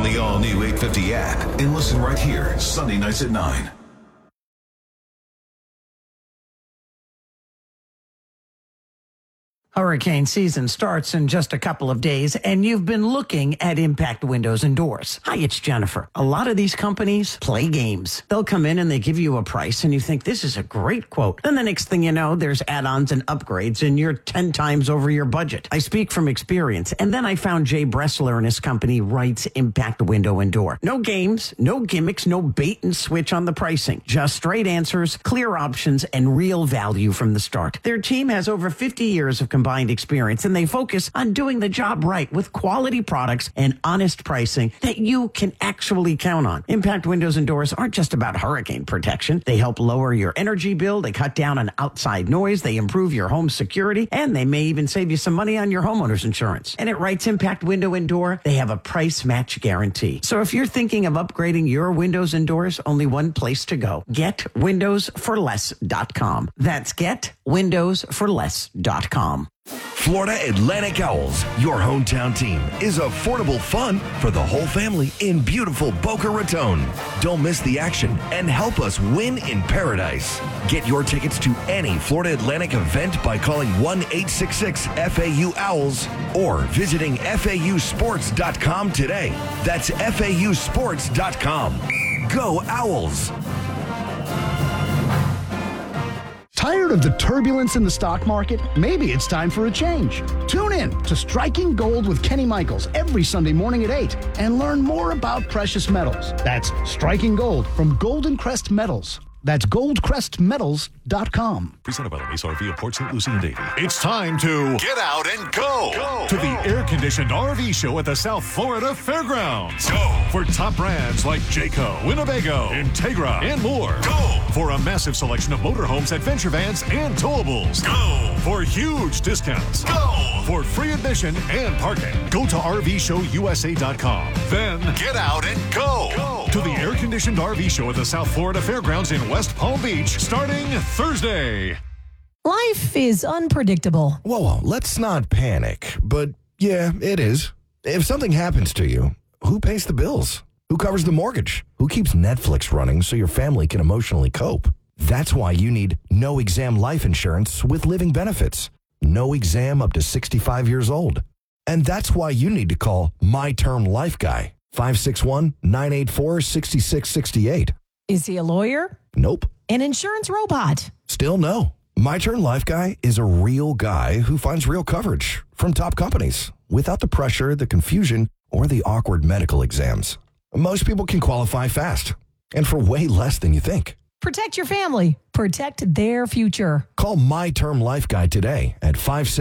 the all-new 850 app and listen right here, Sunday nights at 9. Hurricane season starts in just a couple of days, and you've been looking at Impact Windows and Doors. Hi, it's Jennifer. A lot of these companies play games. They'll come in and they give you a price, and you think, this is a great quote. And the next thing you know, there's add-ons and upgrades, and you're 10 times over your budget. I speak from experience, and then I found Jay Bressler and his company Wrights Impact Window and Door. No games, no gimmicks, no bait and switch on the pricing. Just straight answers, clear options, and real value from the start. Their team has over 50 years of combined experience, and they focus on doing the job right with quality products and honest pricing that you can actually count on. Impact Windows and Doors aren't just about hurricane protection. They help lower your energy bill, they cut down on outside noise, they improve your home security, and they may even save you some money on your homeowner's insurance. And at Wrights Impact Window and Door, they have a price match guarantee. So if you're thinking of upgrading your windows and doors, only one place to go. GetWindowsForLess.com. That's GetWindowsForLess.com. Florida Atlantic Owls, your hometown team, is affordable fun for the whole family in beautiful Boca Raton. Don't miss the action and help us win in paradise. Get your tickets to any Florida Atlantic event by calling 1-866-FAU-OWLS or visiting FAUsports.com today. That's FAUsports.com. Go Owls! Tired of the turbulence in the stock market? Maybe it's time for a change. Tune in to Striking Gold with Kenny Michaels every Sunday morning at 8 and learn more about precious metals. That's Striking Gold from Golden Crest Metals. That's goldcrestmetals.com. Presented by the Mesa RV of Port St. Lucie and Davie. It's time to get out and go to the air-conditioned RV show at the South Florida Fairgrounds. Go for top brands like Jayco, Winnebago, Integra, and more. Go for a massive selection of motorhomes, adventure vans, and towables. Go for huge discounts. Go for free admission and parking. Go to RVShowUSA.com. Then get out and go to the air-conditioned RV show at the South Florida Fairgrounds in West Palm Beach starting Thursday. Life is unpredictable. Whoa, let's not panic. But yeah, it is. If something happens to you, who pays the bills? Who covers the mortgage? Who keeps Netflix running so your family can emotionally cope? That's why you need no exam life insurance with living benefits. No exam up to 65 years old. And that's why you need to call My Term Life Guy, 561-984-6668. Is he a lawyer? Nope. An insurance robot? Still no. My Turn Life Guy is a real guy who finds real coverage from top companies without the pressure, the confusion, or the awkward medical exams. Most people can qualify fast and for way less than you think. Protect your family. Protect their future. Call My Term Life Guy today at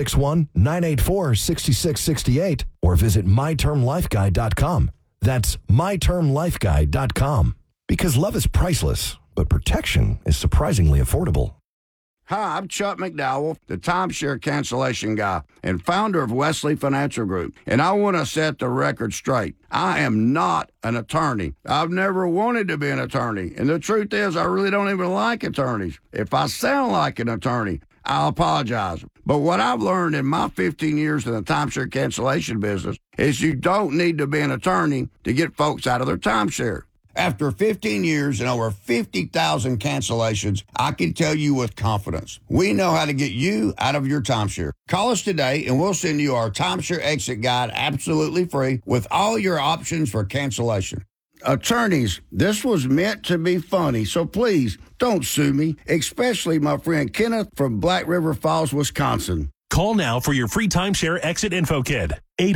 561-984-6668 or visit mytermlifeguy.com. That's mytermlifeguy.com. Because love is priceless, but protection is surprisingly affordable. Hi, I'm Chuck McDowell, the timeshare cancellation guy and founder of Wesley Financial Group. And I want to set the record straight. I am not an attorney. I've never wanted to be an attorney. And the truth is, I really don't even like attorneys. If I sound like an attorney, I'll apologize. But what I've learned in my 15 years in the timeshare cancellation business is you don't need to be an attorney to get folks out of their timeshare. After 15 years and over 50,000 cancellations, I can tell you with confidence, we know how to get you out of your timeshare. Call us today and we'll send you our timeshare exit guide absolutely free with all your options for cancellation. Attorneys, this was meant to be funny, so please don't sue me, especially my friend Kenneth from Black River Falls, Wisconsin. Call now for your free timeshare exit info kit.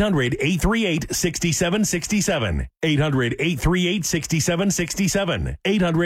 800-838-6767. 800-838-6767.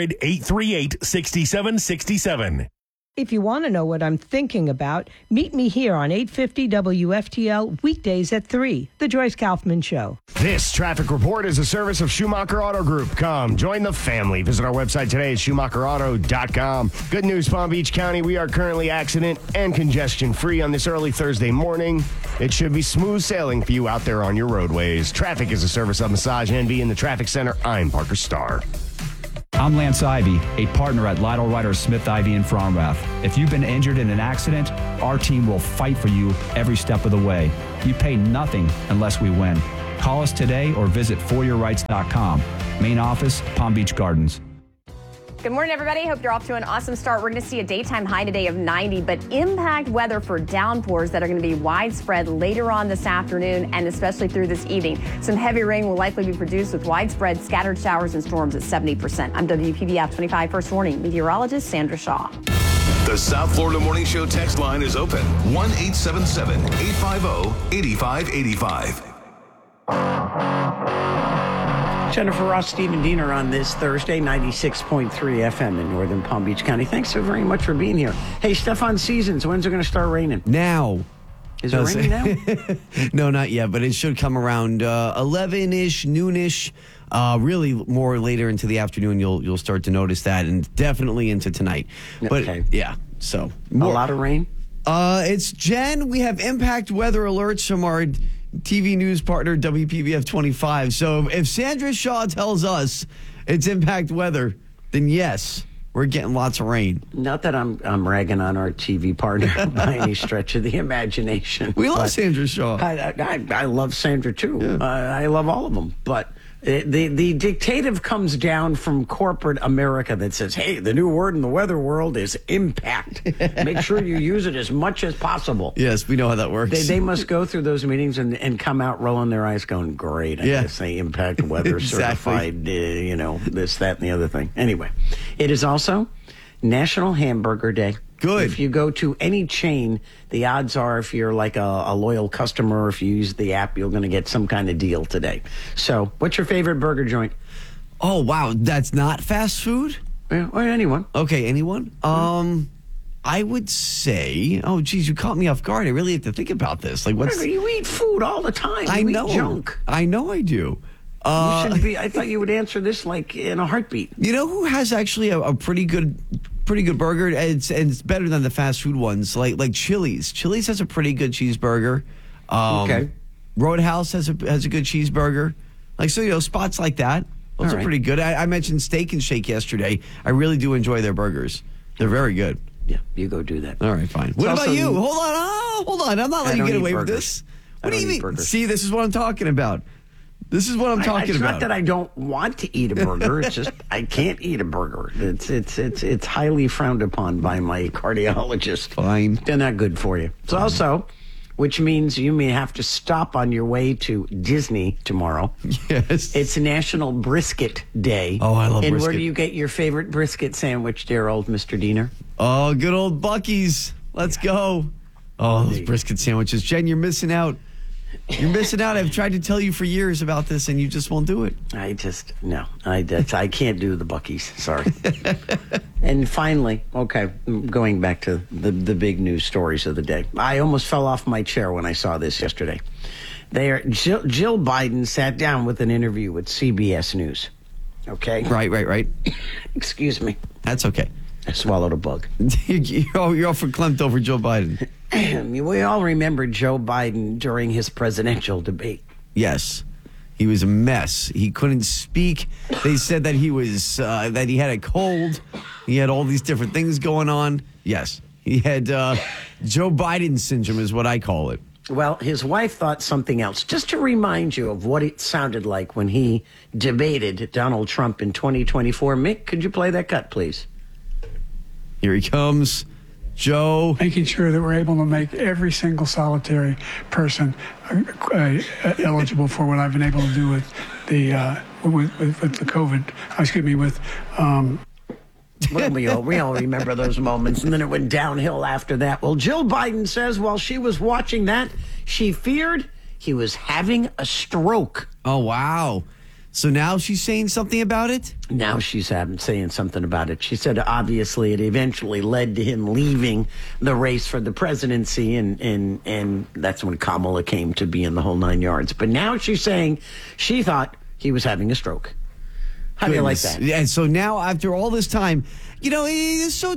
800-838-6767. If you want to know what I'm thinking about, meet me here on 850 WFTL weekdays at 3, The Joyce Kaufman Show. This traffic report is a service of Schumacher Auto Group. Come, join the family. Visit our website today at SchumacherAuto.com. Good news, Palm Beach County. We are currently accident and congestion-free on this early Thursday morning. It should be smooth sailing for you out there on your roadways. Traffic is a service of Massage Envy in the Traffic Center. I'm Parker Starr. I'm Lance Ivy, a partner at Lytle Ryder Smith Ivy in Fromrath. If you've been injured in an accident, our team will fight for you every step of the way. You pay nothing unless we win. Call us today or visit foryourrights.com. Main office, Palm Beach Gardens. Good morning, everybody. Hope you're off to an awesome start. We're going to see a daytime high today of 90, but impact weather for downpours that are going to be widespread later on this afternoon and especially through this evening. Some heavy rain will likely be produced with widespread scattered showers and storms at 70%. I'm WPBF 25 First Warning meteorologist Sandra Shaw. The South Florida Morning Show text line is open. 1-877-850-8585. Jennifer Ross, Stephen Diener on this Thursday, 96.3 FM in northern Palm Beach County. Thanks so very much for being here. Hey, Stefan Seasons, when's it going to start raining? Now. Is it raining now? No, not yet, but it should come around 11-ish, noonish. Really more later into the afternoon, you'll start to notice that, and definitely into tonight. But okay. Yeah, so more. A lot of rain? It's Jen. We have impact weather alerts from our TV news partner, WPBF 25. So if Sandra Shaw tells us it's impact weather, then yes, we're getting lots of rain. Not that I'm ragging on our TV partner by any stretch of the imagination. We love Sandra Shaw. I love Sandra too. Yeah. I love all of them. But the dictative comes down from corporate America that says, hey, the new word in the weather world is impact. Make sure you use it as much as possible. Yes, we know how that works. They must go through those meetings and come out rolling their eyes going, great, I guess they impact weather certified, this, that, and the other thing. Anyway, it is also National Hamburger Day. Good. If you go to any chain, the odds are if you're like a loyal customer, if you use the app, you're going to get some kind of deal today. So what's your favorite burger joint? Oh, wow. That's not fast food? Yeah, or anyone. Okay, anyone? I would say, oh, geez, you caught me off guard. I really have to think about this. Like, what's... You eat food all the time. I know. Eat junk. I know I do. You shouldn't be. I thought you would answer this like in a heartbeat. You know who has actually a pretty good burger? It's better than the fast food ones, like Chili's. Chili's has a pretty good cheeseburger. Okay. Roadhouse has a good cheeseburger. Like, so, spots like that. Those are pretty good. I mentioned Steak and Shake yesterday. I really do enjoy their burgers. They're very good. Yeah, you go do that. All right, fine. What about you? Hold on. I'm not letting you get away with this. What do you mean? Burgers. See, this is what I'm talking about. This is what I'm talking about. It's not that I don't want to eat a burger. It's just I can't eat a burger. It's highly frowned upon by my cardiologist. Fine. They're not good for you. It's also, which means you may have to stop on your way to Disney tomorrow. Yes. It's National Brisket Day. Oh, I love brisket. And where do you get your favorite brisket sandwich, dear old Mr. Diener? Oh, good old Buc-ee's. Let's go. Oh, those brisket sandwiches. Jen, you're missing out. You're missing out. I've tried to tell you for years about this, and you just won't do it. I can't do the Buc-ee's. Sorry. And finally, okay, going back to the big news stories of the day. I almost fell off my chair when I saw this yesterday. Jill Biden sat down with an interview with CBS News. Okay? Right. Excuse me. That's okay. I swallowed a bug. You're all verklempt over Joe Biden. We all remember Joe Biden during his presidential debate. Yes. He was a mess. He couldn't speak. They said that he was that he had a cold. He had all these different things going on. Yes. He had Joe Biden syndrome is what I call it. Well, his wife thought something else. Just to remind you of what it sounded like when he debated Donald Trump in 2024. Mick, could you play that cut, please? Here he comes. Joe. Making sure that we're able to make every single solitary person eligible for what I've been able to do with the COVID. Well, we all remember those moments, and then it went downhill after that. Well, Jill Biden says while she was watching that, she feared he was having a stroke. Oh, wow. So now she's saying something about it? Now she's saying something about it. She said obviously it eventually led to him leaving the race for the presidency, and that's when Kamala came to be in the whole 9 yards. But now she's saying she thought he was having a stroke. How do you like that? Yeah, so now after all this time, it is so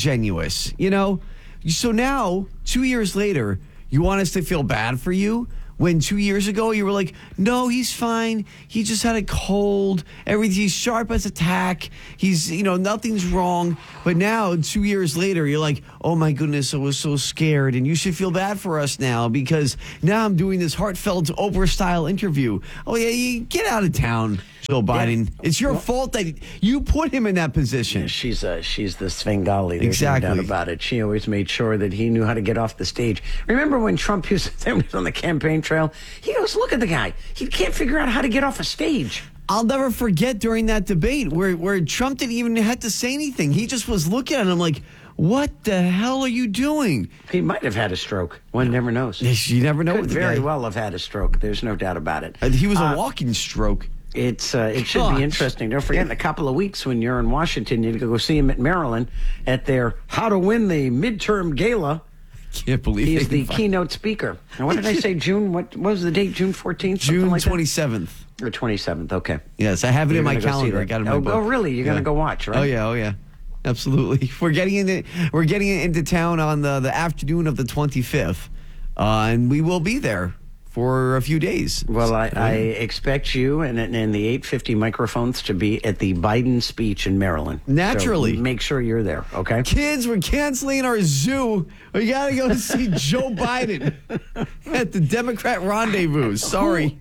disingenuous, So now, 2 years later, you want us to feel bad for you? When 2 years ago you were like, no, he's fine. He just had a cold. He's sharp as a tack. He's, nothing's wrong. But now 2 years later, you're like, oh my goodness, I was so scared. And you should feel bad for us now because now I'm doing this heartfelt Oprah-style interview. Oh yeah, you get out of town, Joe Biden. Yeah. It's your fault that you put him in that position. Yeah, she's the Svengali. There's exactly. No doubt about it. She always made sure that he knew how to get off the stage. Remember when Trump was on the campaign trail? He goes, look at the guy. He can't figure out how to get off a stage. I'll never forget during that debate where Trump didn't even have to say anything. He just was looking at him like, what the hell are you doing? He might have had a stroke. One never knows. Yes, you never know. Could very well have had a stroke. There's no doubt about it. He was a walking stroke. It should be interesting. Don't forget, in a couple of weeks when you're in Washington, you go see him at Maryland at their How to Win the Midterm Gala. Can't believe he's the keynote speaker. Now, what did I say? June? What was the date? June 14th? June like 27th. Or 27th. Okay. Yes, I have it in my calendar. I got it in my book. Oh, really? You're going to go watch, right? Oh yeah. Absolutely. We're getting into town on the afternoon of the 25th, and we will be there for a few days. Well, I expect you and the 850 microphones to be at the Biden speech in Maryland. Naturally. So make sure you're there, okay? Kids, we're canceling our zoo. We got to go see Joe Biden at the Democrat rendezvous. Sorry.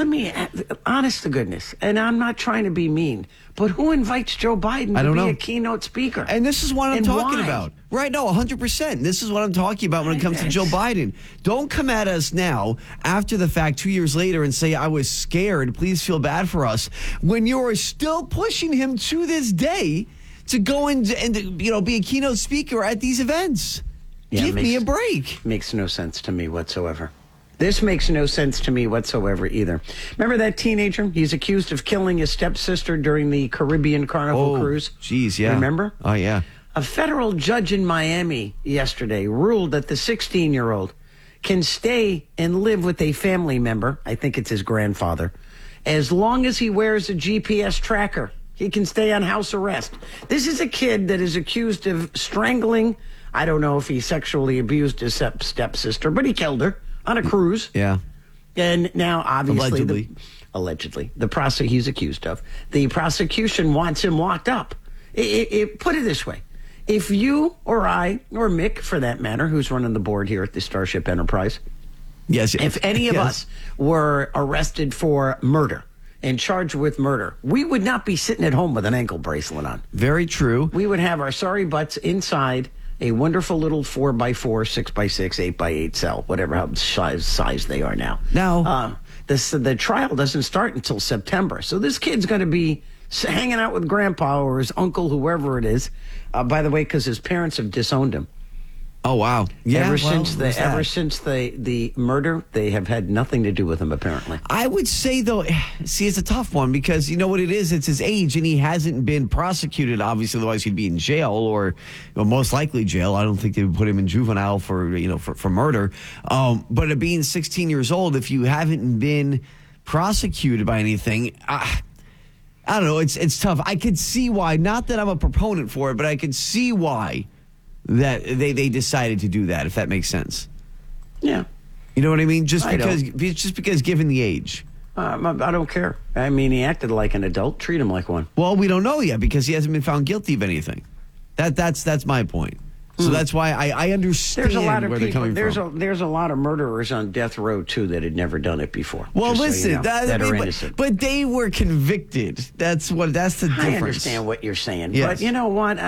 Honest to goodness, and I'm not trying to be mean, but who invites Joe Biden to be a keynote speaker? And this is what I'm talking about. Right, no, 100%. This is what I'm talking about when it comes to Joe Biden. Don't come at us now, after the fact, 2 years later, and say, I was scared. Please feel bad for us. When you're still pushing him to this day to go and be a keynote speaker at these events. Yeah, Give me a break. Makes no sense to me whatsoever. This makes no sense to me whatsoever either. Remember that teenager? He's accused of killing his stepsister during the Caribbean Carnival cruise. Jeez, yeah. Remember? Oh, yeah. A federal judge in Miami yesterday ruled that the 16-year-old can stay and live with a family member, I think it's his grandfather, as long as he wears a GPS tracker. He can stay on house arrest. This is a kid that is accused of strangling. I don't know if he sexually abused his stepsister, but he killed her on a cruise. Yeah. And now, obviously, allegedly, he's accused of. The prosecution wants him locked up. Put it this way. If you or I, or Mick, for that matter, who's running the board here at the Starship Enterprise, yes, if any of us were arrested for murder and charged with murder, we would not be sitting at home with an ankle bracelet on. Very true. We would have our sorry butts inside a wonderful little 4x4, 6x6, 8x8 cell, whatever size they are now. Now, the trial doesn't start until September, so this kid's going to be hanging out with grandpa or his uncle, whoever it is. By the way, because his parents have disowned him. Oh wow! Yeah. Ever since the murder, they have had nothing to do with him. Apparently, I would say though, it's a tough one because you know what it is. It's his age, and he hasn't been prosecuted. Obviously, otherwise he'd be in jail or most likely jail. I don't think they would put him in juvenile for murder. But at being 16 years old, if you haven't been prosecuted by anything, I don't know. It's tough. I could see why. Not that I'm a proponent for it, but I could see why that they decided to do that. If that makes sense. Yeah. You know what I mean? Just because given the age. I don't care. I mean, he acted like an adult. Treat him like one. Well, we don't know yet because he hasn't been found guilty of anything. That's my point. So that's why I understand where they're coming from. There's a lot of murderers on death row, too, that had never done it before. Well, listen, that are innocent. But they were convicted. That's the difference. I understand what you're saying. Yes. But you know what?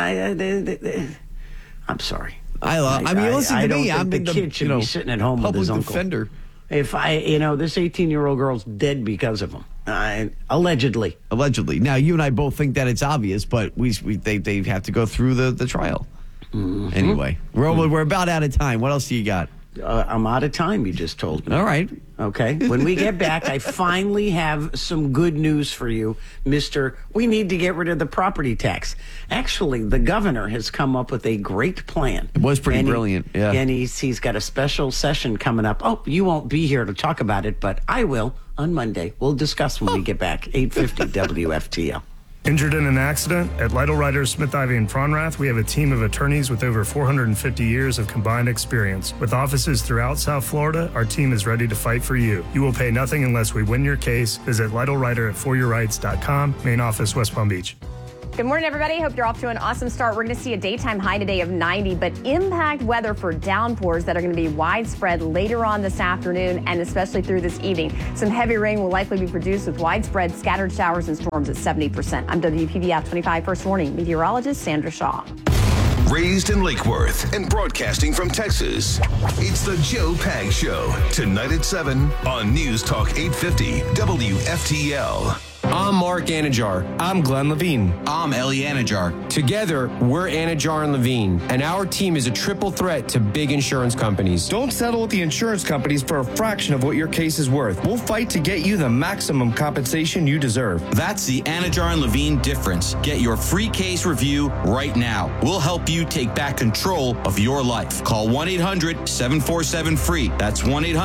I'm sorry. Listen to me. I'm the kid should be sitting at home with his uncle. Defender. If this 18-year-old girl's dead because of him, allegedly. Allegedly. Now, you and I both think that it's obvious, but they have to go through the trial. Mm-hmm. Anyway, we're about out of time. What else do you got? I'm out of time, you just told me. All right. Okay. When we get back, I finally have some good news for you, Mr. We need to get rid of the property tax. Actually, the governor has come up with a great plan. It was pretty brilliant, yeah. And he's got a special session coming up. Oh, you won't be here to talk about it, but I will on Monday. We'll discuss when we get back. 850 WFTL. Injured in an accident? At Lytle Ryder, Smith, Ivy, and Fronrath, we have a team of attorneys with over 450 years of combined experience. With offices throughout South Florida, our team is ready to fight for you. You will pay nothing unless we win your case. Visit Lytle Ryder at foryourrights.com. Main office, West Palm Beach. Good morning, everybody. Hope you're off to an awesome start. We're going to see a daytime high today of 90, but impact weather for downpours that are going to be widespread later on this afternoon and especially through this evening. Some heavy rain will likely be produced with widespread scattered showers and storms at 70%. I'm WPBF 25 First Warning meteorologist Sandra Shaw. Raised in Lake Worth and broadcasting from Texas, it's the Joe Pag Show. Tonight at 7 on News Talk 850 WFTL. I'm Mark Anajar. I'm Glenn Levine. I'm Ellie Anajar. Together, we're Anajar and Levine, and our team is a triple threat to big insurance companies. Don't settle with the insurance companies for a fraction of what your case is worth. We'll fight to get you the maximum compensation you deserve. That's the Anajar and Levine difference. Get your free case review right now. We'll help you take back control of your life. Call 1-800-747-FREE. That's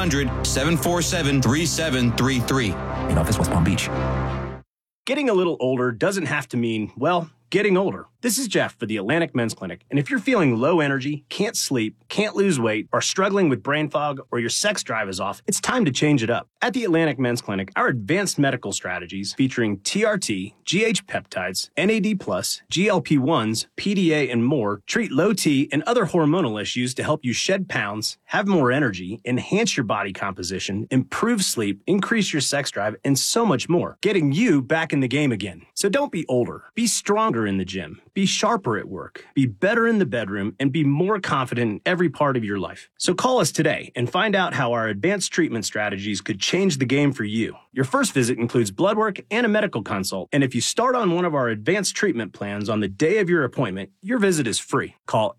1-800-747-3733. In office, West Palm Beach. Getting a little older doesn't have to mean, well, getting older. This is Jeff for the Atlantic Men's Clinic, and if you're feeling low energy, can't sleep, can't lose weight, are struggling with brain fog, or your sex drive is off, it's time to change it up. At the Atlantic Men's Clinic, our advanced medical strategies featuring TRT, GH peptides, NAD+, GLP-1s, PDA, and more treat low T and other hormonal issues to help you shed pounds, have more energy, enhance your body composition, improve sleep, increase your sex drive, and so much more, getting you back in the game again. So don't be older. Be stronger in the gym. Be sharper at work. Be better in the bedroom, and be more confident in every part of your life. So call us today and find out how our advanced treatment strategies could change the game for you. Your first visit includes blood work and a medical consult, and if you start on one of our advanced treatment plans on the day of your appointment, your visit is free. Call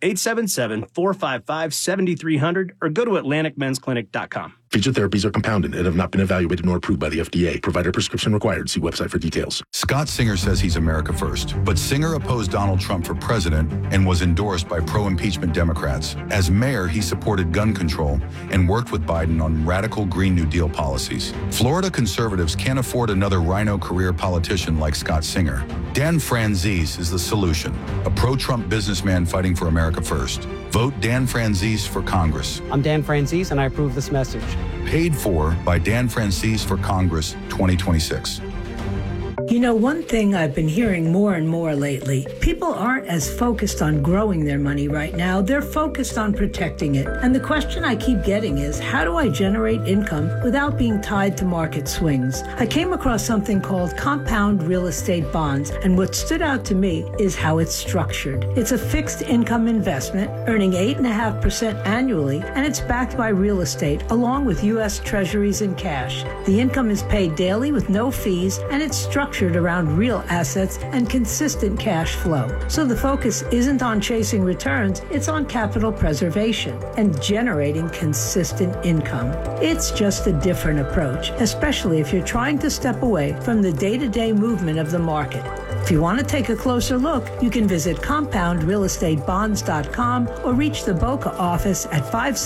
877-455-7300 or go to AtlanticMen'sClinic.com. Featured therapies are compounded and have not been evaluated nor approved by the FDA. Provider prescription required. See website for details. Scott Singer says he's America first, but Singer opposed Donald Trump for president and was endorsed by pro-impeachment Democrats. As mayor, he supported gun control and worked with Biden on radical Green New Deal policies. Florida conservatives can't afford another rhino career politician like Scott Singer. Dan Franzese is the solution, a pro-Trump businessman fighting for America first. Vote Dan Franzese for Congress. I'm Dan Franzese, and I approve this message. Paid for by Dan Franzese for Congress 2026. You know, one thing I've been hearing more and more lately, people aren't as focused on growing their money right now. They're focused on protecting it. And the question I keep getting is, how do I generate income without being tied to market swings? I came across something called compound real estate bonds, and what stood out to me is how it's structured. It's a fixed income investment, earning 8.5% annually, and it's backed by real estate, along with U.S. Treasuries and cash. The income is paid daily with no fees, and it's structured around real assets and consistent cash flow. So the focus isn't on chasing returns, it's on capital preservation and generating consistent income. It's just a different approach, especially if you're trying to step away from the day-to-day movement of the market. If you want to take a closer look, you can visit compoundrealestatebonds.com or reach the Boca office at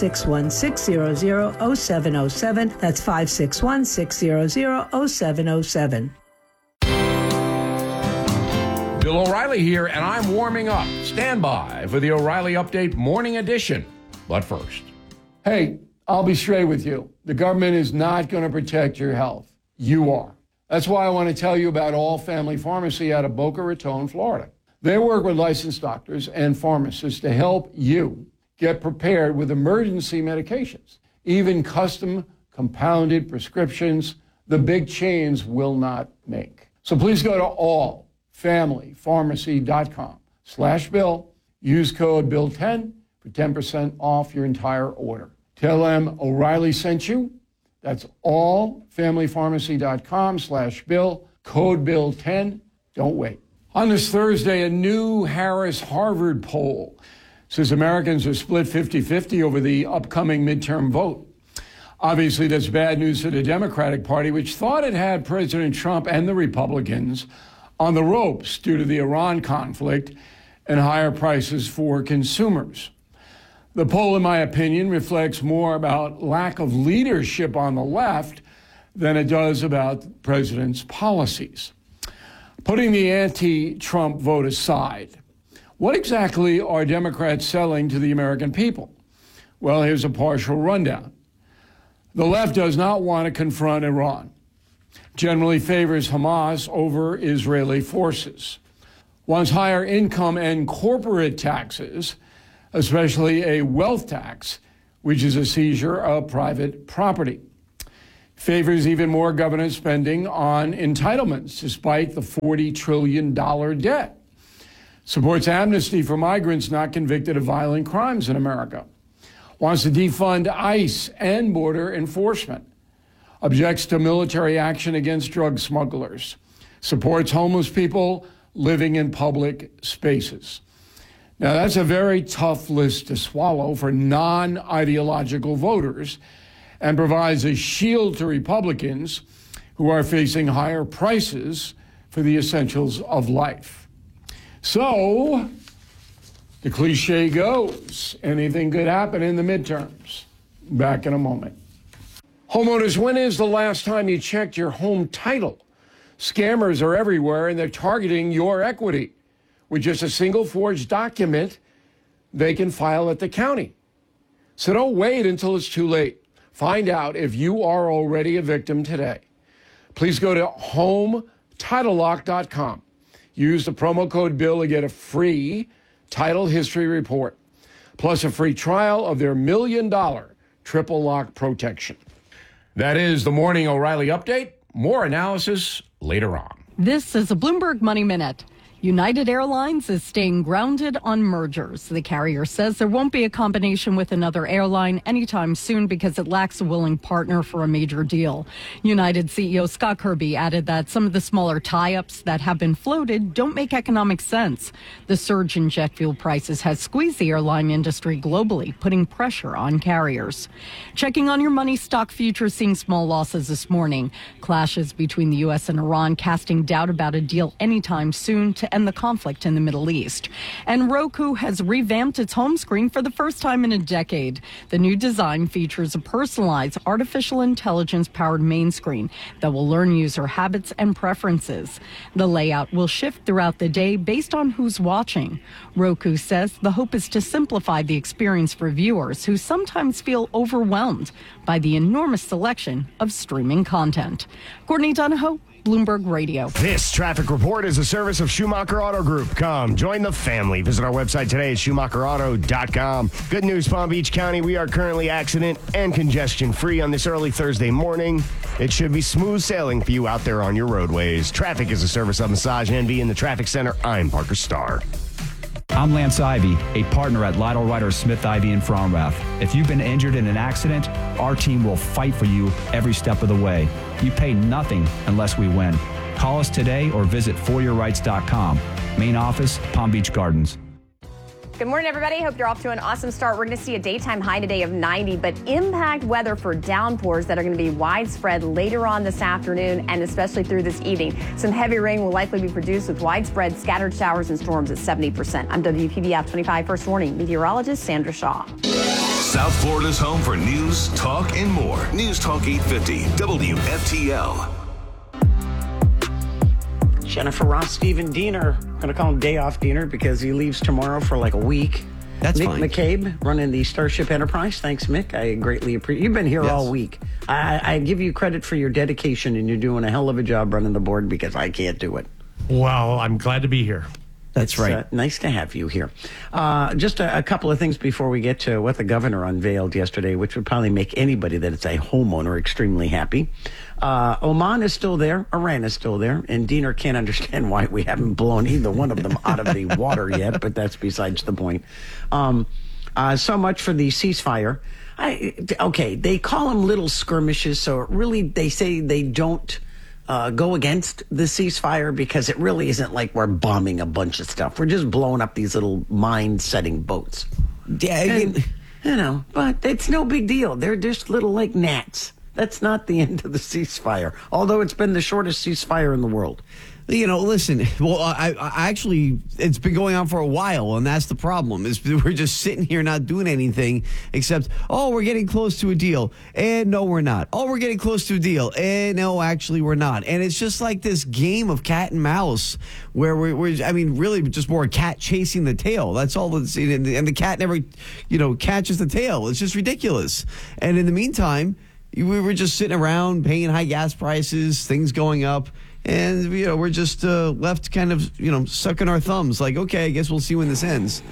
561-600-0707. That's 561-600-0707. Bill O'Reilly here, and I'm warming up. Stand by for the O'Reilly Update Morning Edition. But first. Hey, I'll be straight with you. The government is not going to protect your health. You are. That's why I want to tell you about All Family Pharmacy out of Boca Raton, Florida. They work with licensed doctors and pharmacists to help you get prepared with emergency medications, even custom compounded prescriptions the big chains will not make. So please go to allfamilypharmacy.com/Bill. Use code BILL10 for 10% off your entire order. Tell them O'Reilly sent you. That's allfamilypharmacy.com/Bill. Code BILL10. Don't wait. On this Thursday, a new Harris-Harvard poll says Americans are split 50-50 over the upcoming midterm vote. Obviously, that's bad news for the Democratic Party, which thought it had President Trump and the Republicans on the ropes due to the Iran conflict and higher prices for consumers. The poll, in my opinion, reflects more about lack of leadership on the left than it does about the president's policies. Putting the anti-Trump vote aside, what exactly are Democrats selling to the American people? Well, here's a partial rundown. The left does not want to confront Iran, generally favors Hamas over Israeli forces, wants higher income and corporate taxes, especially a wealth tax, which is a seizure of private property, favors even more government spending on entitlements, despite the $40 trillion debt, supports amnesty for migrants not convicted of violent crimes in America, wants to defund ICE and border enforcement, objects to military action against drug smugglers, supports homeless people living in public spaces. Now, that's a very tough list to swallow for non-ideological voters and provides a shield to Republicans who are facing higher prices for the essentials of life. So, the cliche goes, anything could happen in the midterms. Back in a moment. Homeowners, when is the last time you checked your home title? Scammers are everywhere, and they're targeting your equity. With just a single forged document, they can file at the county. So don't wait until it's too late. Find out if you are already a victim today. Please go to HomeTitleLock.com. Use the promo code BILL to get a free title history report, plus a free trial of their $1 million triple lock protection. That is the Morning O'Reilly Update. More analysis later on. This is a Bloomberg Money Minute. United Airlines is staying grounded on mergers. The carrier says there won't be a combination with another airline anytime soon because it lacks a willing partner for a major deal. United CEO Scott Kirby added that some of the smaller tie-ups that have been floated don't make economic sense. The surge in jet fuel prices has squeezed the airline industry globally, putting pressure on carriers. Checking on your money, stock futures seeing small losses this morning. Clashes between the U.S. and Iran casting doubt about a deal anytime soon to end the conflict in the Middle East. And Roku has revamped its home screen for the first time in a decade. The new design features a personalized artificial intelligence-powered main screen that will learn user habits and preferences. The layout will shift throughout the day based on who's watching. Roku says the hope is to simplify the experience for viewers who sometimes feel overwhelmed by the enormous selection of streaming content. Courtney Donahoe, Bloomberg Radio. This traffic report is a service of Schumacher Auto Group. Come, join the family. Visit our website today at SchumacherAuto.com. Good news, Palm Beach County. We are currently accident and congestion free on this early Thursday morning. It should be smooth sailing for you out there on your roadways. Traffic is a service of Massage Envy in the Traffic Center. I'm Parker Starr. I'm Lance Ivy, a partner at Lytle Ryder Smith Ivy in Fromrath. If you've been injured in an accident, our team will fight for you every step of the way. You pay nothing unless we win. Call us today or visit foryourrights.com. Main office, Palm Beach Gardens. Good morning, everybody. Hope you're off to an awesome start. We're going to see a daytime high today of 90, but impact weather for downpours that are going to be widespread later on this afternoon and especially through this evening. Some heavy rain will likely be produced with widespread scattered showers and storms at 70%. I'm WPBF 25 First Warning meteorologist Sandra Shaw. South Florida's home for news, talk, and more. News Talk 850 WFTL. Jennifer Ross, Stephen Diener. I'm going to call him Day Off Diener because he leaves tomorrow for like a week. That's Mick fine. McCabe running the Starship Enterprise. Thanks, Mick. I greatly appreciate. You've been here all week. I give you credit for your dedication, and you're doing a hell of a job running the board because I can't do it. Well, I'm glad to be here. That's right. Nice to have you here. Just a couple of things before we get to what the governor unveiled yesterday, which would probably make anybody that is a homeowner extremely happy. Oman is still there. Iran is still there. And Diener can't understand why we haven't blown either one of them out of the water yet, but that's besides the point. So much for the ceasefire. Okay, they call them little skirmishes, so really they say they don't go against the ceasefire because it really isn't like we're bombing a bunch of stuff. We're just blowing up these little mine-setting boats. Yeah, but it's no big deal. They're just little like gnats. That's not the end of the ceasefire, although it's been the shortest ceasefire in the world. You know, listen, well, I actually, it's been going on for a while, and that's the problem, is we're just sitting here not doing anything except, we're getting close to a deal, and no, we're not. We're getting close to a deal, and no, actually, we're not. And it's just like this game of cat and mouse where we're really just more a cat chasing the tail. That's all that's, and the cat never, catches the tail. It's just ridiculous. And in the meantime, we were just sitting around paying high gas prices, things going up. And, we're just left kind of, sucking our thumbs like, okay, I guess we'll see when this ends.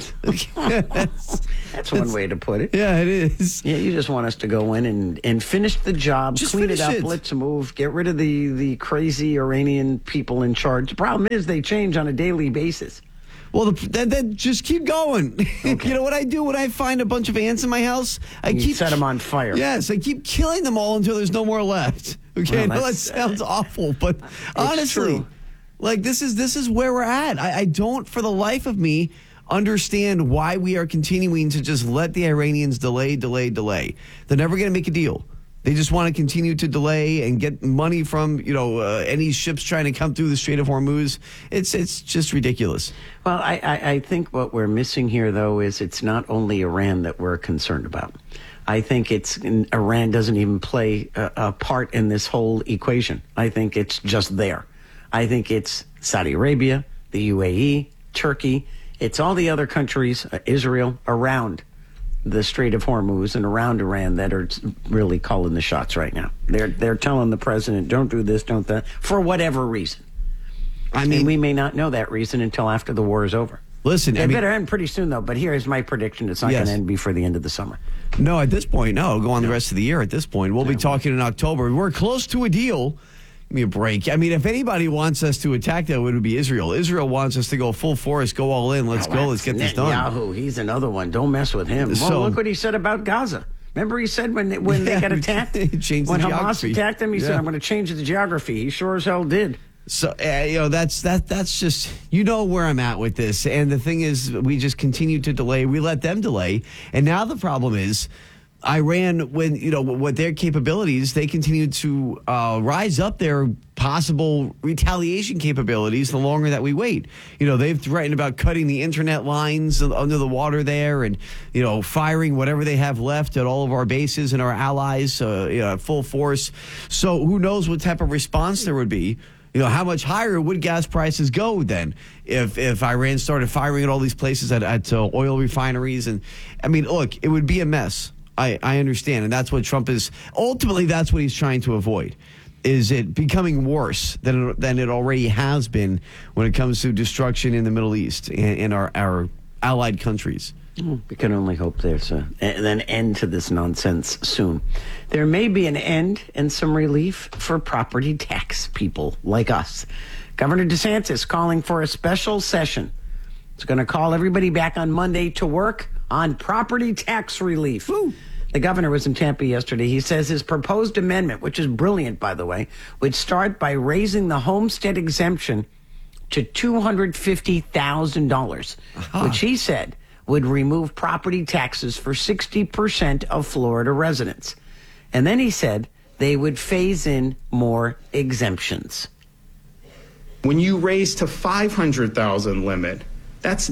That's one way to put it. Yeah, it is. Yeah, you just want us to go in and finish the job, just clean it up, it. let's move, get rid of the crazy Iranian people in charge. The problem is they change on a daily basis. Well, then just keep going. Okay. You know what I do when I find a bunch of ants in my house? I keep set them on fire. Yes, I keep killing them all until there's no more left. Okay, well, I know that sounds awful, but honestly, like this is where we're at. I don't, for the life of me, understand why we are continuing to just let the Iranians delay. They're never going to make a deal. They just want to continue to delay and get money from, any ships trying to come through the Strait of Hormuz. It's just ridiculous. Well, I think what we're missing here, though, is it's not only Iran that we're concerned about. I think Iran doesn't even play a part in this whole equation. I think it's just there. I think it's Saudi Arabia, the UAE, Turkey. It's all the other countries, Israel, around the Strait of Hormuz and around Iran that are really calling the shots right now. They're telling the president, don't do this, don't that, for whatever reason. And we may not know that reason until after the war is over. Listen, it better end pretty soon, though. But here's my prediction. It's not going to end before the end of the summer. No, at this point, no. It'll go on the rest of the year at this point. We'll be talking in October. We're close to a deal. Give me a break. I mean, if anybody wants us to attack, that would be Israel. Israel wants us to go full force, go all in. Let's go. Let's get this done. Netanyahu, he's another one. Don't mess with him. Well, look what he said about Gaza. Remember he said when they got attacked? When Hamas attacked them, he said, I'm going to change the geography. He sure as hell did. So, that's just, where I'm at with this. And the thing is, we just continue to delay. We let them delay. And now the problem is, Iran, with their capabilities, they continue to rise up their possible retaliation capabilities the longer that we wait. They've threatened about cutting the internet lines under the water there and, firing whatever they have left at all of our bases and our allies full force. So who knows what type of response there would be. How much higher would gas prices go then if Iran started firing at all these places at oil refineries? And look, it would be a mess. I understand. And that's what Trump is. Ultimately, that's what he's trying to avoid. Is it becoming worse than it already has been when it comes to destruction in the Middle East and our allied countries? We can only hope there's an end to this nonsense soon. There may be an end and some relief for property tax people like us. Governor DeSantis calling for a special session. It's going to call everybody back on Monday to work on property tax relief. Woo. The governor was in Tampa yesterday. He says his proposed amendment, which is brilliant, by the way, would start by raising the homestead exemption to $250,000, which he said would remove property taxes for 60% of Florida residents. And then he said they would phase in more exemptions. When you raise to 500,000 limit, that's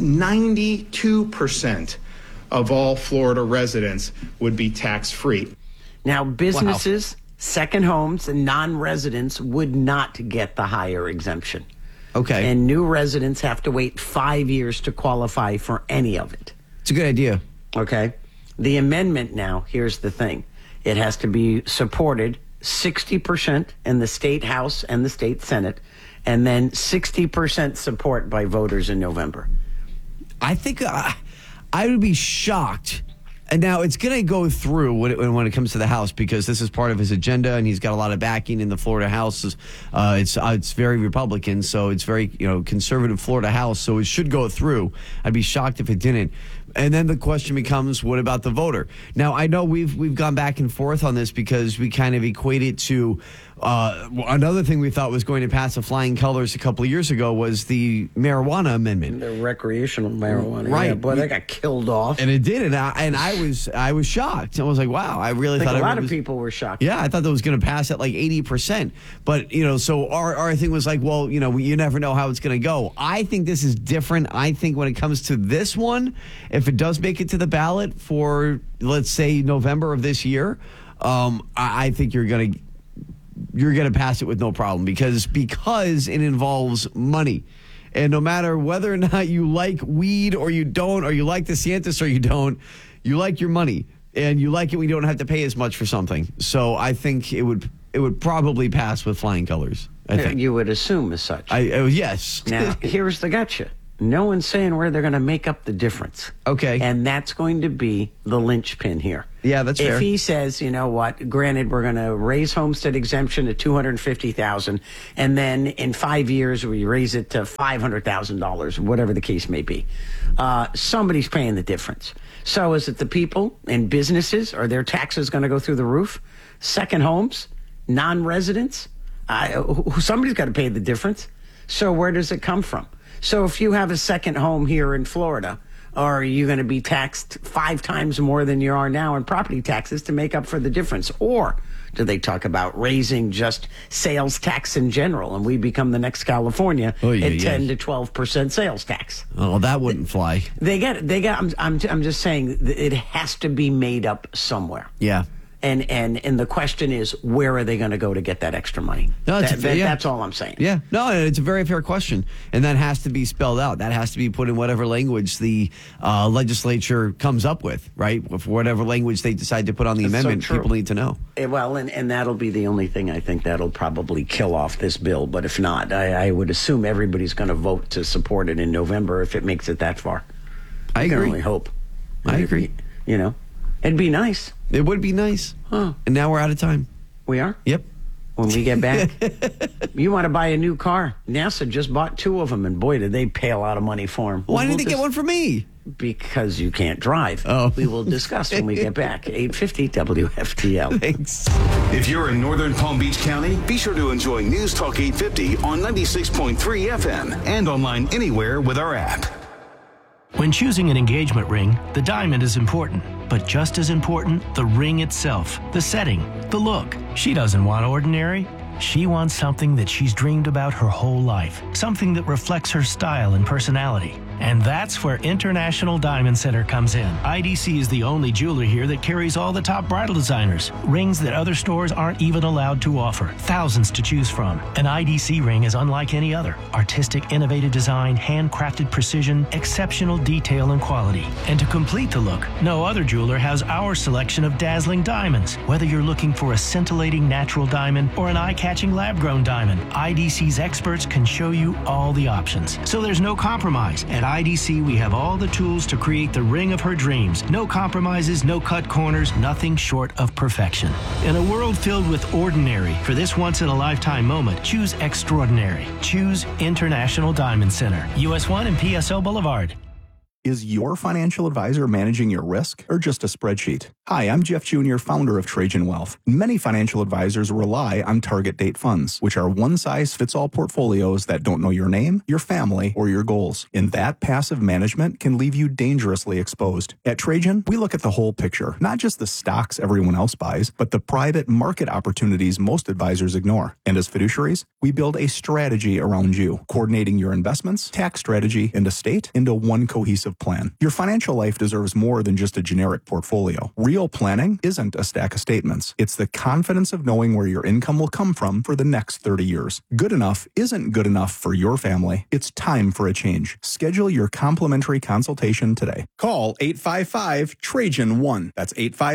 92% of all Florida residents would be tax-free. Now, businesses, second homes, and non-residents would not get the higher exemption. Okay. And new residents have to wait 5 years to qualify for any of it. It's a good idea. Okay. The amendment now, here's the thing. It has to be supported 60% in the state House and the state Senate, and then 60% support by voters in November. I think I would be shocked. And now it's going to go through when it comes to the House, because this is part of his agenda, and he's got a lot of backing in the Florida House. It's very Republican, so it's very conservative Florida House, so it should go through. I'd be shocked if it didn't. And then the question becomes, what about the voter? Now, I know we've gone back and forth on this because we kind of equate it to another thing we thought was going to pass with flying colors a couple of years ago was the marijuana amendment. The recreational marijuana. Right. Yeah, boy, that got killed off. And it did. And I was shocked. I was like, wow, I really thought a lot of people were shocked. Yeah, I thought that was going to pass at like 80%. But, so our thing was like, well, you never know how it's going to go. I think this is different. I think when it comes to this one, if it does make it to the ballot for, let's say, November of this year, I think you're going to pass it with no problem because it involves money. And no matter whether or not you like weed or you don't, or you like DeSantis or you don't, you like your money. And you like it when you don't have to pay as much for something. So I think it would probably pass with flying colors. I think. You would assume as such. Yes. Now, here's the gotcha. No one's saying where they're going to make up the difference. Okay. And that's going to be the linchpin here. Yeah, that's fair. If he says, you know what, granted, we're going to raise homestead exemption to $250,000, and then in 5 years we raise it to $500,000, whatever the case may be. Somebody's paying the difference. So is it the people and businesses? Are their taxes going to go through the roof? Second homes? Non-residents? Somebody's got to pay the difference. So where does it come from? So if you have a second home here in Florida, are you going to be taxed 5 times more than you are now in property taxes to make up for the difference? Or do they talk about raising just sales tax in general and we become the next California at 10 to 12% sales tax? Oh, that wouldn't fly. They get it. I'm just saying it has to be made up somewhere. Yeah. And the question is, where are they going to go to get that extra money? No, that's all I'm saying. Yeah, no, it's a very fair question, and that has to be spelled out. That has to be put in whatever language the legislature comes up with, right? For whatever language they decide to put on the amendment, people need to know. Well, and that'll be the only thing I think that'll probably kill off this bill. But if not, I would assume everybody's going to vote to support it in November if it makes it that far. I agree. can only hope. I agree. It'd be nice. It would be nice. Huh. And now we're out of time. We are? Yep. When we get back, you want to buy a new car. NASA just bought 2 of them, and boy, did they pay a lot of money for them. Why didn't they get one for me? Because you can't drive. Oh. We will discuss when we get back. 850 WFTL. Thanks. If you're in northern Palm Beach County, be sure to enjoy News Talk 850 on 96.3 FM and online anywhere with our app. When choosing an engagement ring, the diamond is important. But just as important, the ring itself, the setting, the look. She doesn't want ordinary. She wants something that she's dreamed about her whole life. Something that reflects her style and personality. And that's where International Diamond Center comes in. IDC is the only jeweler here that carries all the top bridal designers. Rings that other stores aren't even allowed to offer. Thousands to choose from. An IDC ring is unlike any other. Artistic, innovative design, handcrafted precision, exceptional detail and quality. And to complete the look, no other jeweler has our selection of dazzling diamonds. Whether you're looking for a scintillating natural diamond or an eye-catching lab-grown diamond, IDC's experts can show you all the options. So there's no compromise. At IDC, we have all the tools to create the ring of her dreams. No compromises, no cut corners, nothing short of perfection. In a world filled with ordinary, for this once-in-a-lifetime moment, choose extraordinary. Choose International Diamond Center, US 1 and PSO Boulevard. Is your financial advisor managing your risk or just a spreadsheet? Hi, I'm Jeff Jr., founder of Trajan Wealth. Many financial advisors rely on target date funds, which are one-size-fits-all portfolios that don't know your name, your family, or your goals. And that passive management can leave you dangerously exposed. At Trajan, we look at the whole picture, not just the stocks everyone else buys, but the private market opportunities most advisors ignore. And as fiduciaries, we build a strategy around you, coordinating your investments, tax strategy, and estate into one cohesive plan. Your financial life deserves more than just a generic portfolio. Real planning isn't a stack of statements. It's the confidence of knowing where your income will come from for the next 30 years. Good enough isn't good enough for your family. It's time for a change. Schedule your complimentary consultation today. Call 855-TRAJAN-1. That's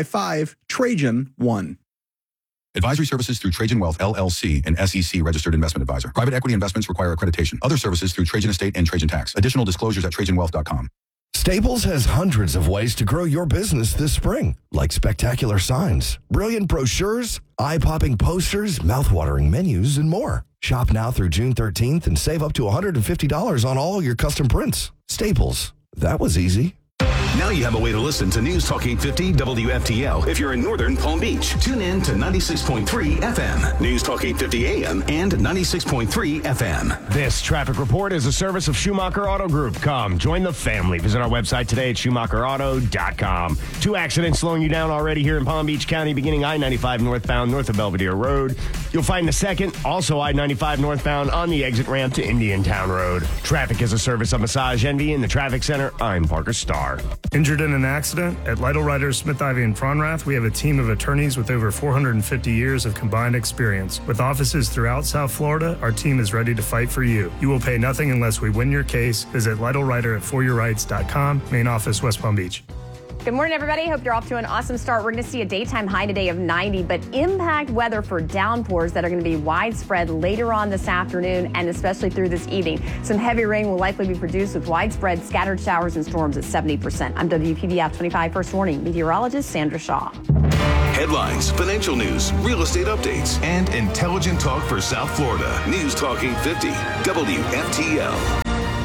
855-TRAJAN-1. Advisory services through Trajan Wealth, LLC, an SEC registered investment advisor. Private equity investments require accreditation. Other services through Trajan Estate and Trajan Tax. Additional disclosures at TrajanWealth.com. Staples has hundreds of ways to grow your business this spring, like spectacular signs, brilliant brochures, eye-popping posters, mouth-watering menus, and more. Shop now through June 13th and save up to $150 on all your custom prints. Staples. That was easy. Now you have a way to listen to News Talk 850 WFTL if you're in northern Palm Beach. Tune in to 96.3 FM, News Talk 850 AM, and 96.3 FM. This traffic report is a service of Schumacher Auto Group. Come, join the family. Visit our website today at SchumacherAuto.com. 2 accidents slowing you down already here in Palm Beach County, beginning I-95 northbound north of Belvedere Road. You'll find the second, also I-95 northbound on the exit ramp to Indiantown Road. Traffic is a service of Massage Envy in the traffic center. I'm Parker Starr. Injured in an accident? At Lytle Writers, Smith, Ivy, and Fronrath, we have a team of attorneys with over 450 years of combined experience. With offices throughout South Florida, our team is ready to fight for you. You will pay nothing unless we win your case. Visit LytleWriter@foryourrights.com, main office, West Palm Beach. Good morning, everybody. Hope you're off to an awesome start. We're going to see a daytime high today of 90, but impact weather for downpours that are going to be widespread later on this afternoon and especially through this evening. Some heavy rain will likely be produced with widespread scattered showers and storms at 70%. I'm WPBF 25 First Warning meteorologist Sandra Shaw. Headlines, financial news, real estate updates, and intelligent talk for South Florida. News Talk 850 WFTL.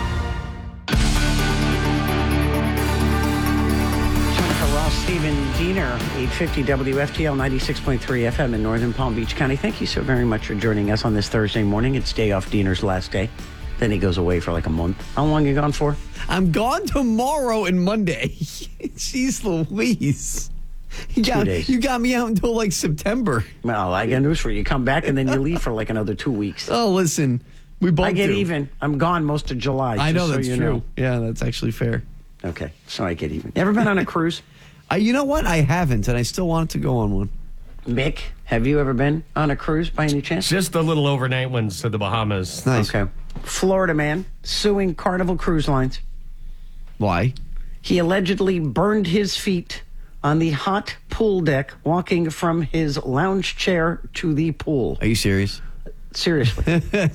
Stephen Diener, 850 WFTL 96.3 FM in Northern Palm Beach County. Thank you so very much for joining us on this Thursday morning. It's day off Diener's last day. Then he goes away for like a month. How long are you gone for? I'm gone tomorrow and Monday. Jeez Louise. 2 days. You got me out until like September. Well, I got news for you. You come back and then you leave for like another 2 weeks. Oh, listen. We both I get do. even. I'm gone most of July. I know, that's so true. Know. Yeah, that's actually fair. Okay, so I get even. Ever been on a cruise? You know what? I haven't, and I still want to go on one. Mick, have you ever been on a cruise by any chance? Just the little overnight ones to the Bahamas. Nice. Okay. Florida man suing Carnival Cruise Lines. Why? He allegedly burned his feet on the hot pool deck walking from his lounge chair to the pool. Are you serious? Seriously.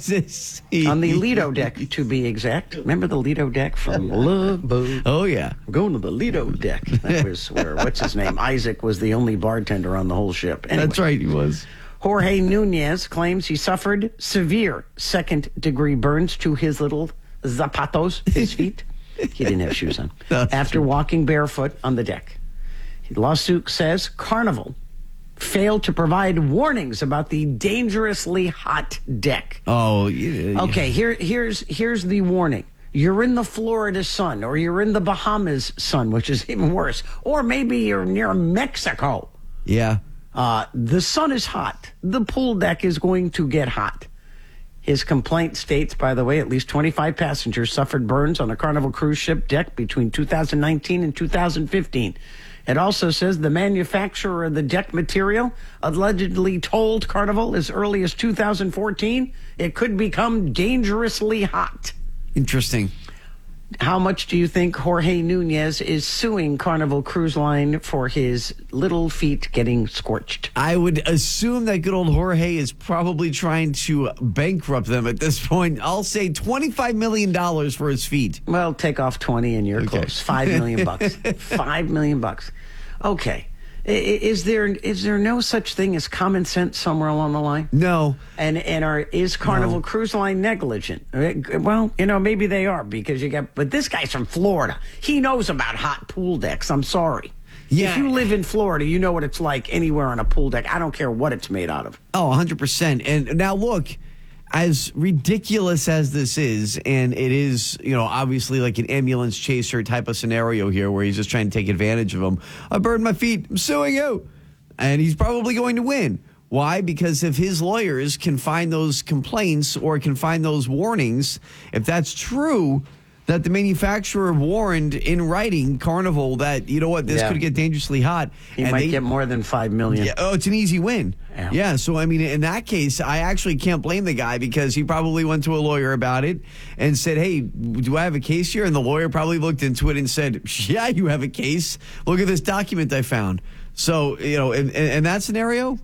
On the Lido deck, to be exact. Remember the Lido deck from Love Boat? Oh, yeah. I'm going to the Lido deck. That was where, what's his name? Isaac was the only bartender on the whole ship. Anyway, that's right, he was. Jorge Nunez claims he suffered severe second-degree burns to his little zapatos, his feet. He didn't have shoes on. After walking barefoot on the deck. The lawsuit says Carnival failed to provide warnings about the dangerously hot deck. Oh, yeah. Okay, here's the warning. You're in the Florida sun, or you're in the Bahamas sun, which is even worse. Or maybe you're near Mexico. Yeah. The sun is hot. The pool deck is going to get hot. His complaint states, by the way, at least 25 passengers suffered burns on a Carnival cruise ship deck between 2019 and 2015. It also says the manufacturer of the deck material allegedly told Carnival as early as 2014 it could become dangerously hot. Interesting. How much do you think Jorge Nunez is suing Carnival Cruise Line for his little feet getting scorched? I would assume that good old Jorge is probably trying to bankrupt them at this point. I'll say $25 million for his feet. Well, take off 20 and you're close. $5 million. $5 million. Okay. Is there no such thing as common sense somewhere along the line? No. And is Carnival Cruise Line negligent? Well, maybe they are because but this guy's from Florida. He knows about hot pool decks. I'm sorry. Yeah. If you live in Florida, you know what it's like anywhere on a pool deck. I don't care what it's made out of. Oh, 100%. And now look, as ridiculous as this is, and it is, obviously like an ambulance chaser type of scenario here where he's just trying to take advantage of him. I burned my feet. I'm suing you. And he's probably going to win. Why? Because if his lawyers can find those complaints or can find those warnings, if that's true, that the manufacturer warned in writing Carnival that, this could get dangerously hot. He might get more than $5 million. Yeah, it's an easy win. Yeah, so I mean, in that case, I actually can't blame the guy because he probably went to a lawyer about it and said, hey, do I have a case here? And the lawyer probably looked into it and said, yeah, you have a case. Look at this document I found. So, in that scenario,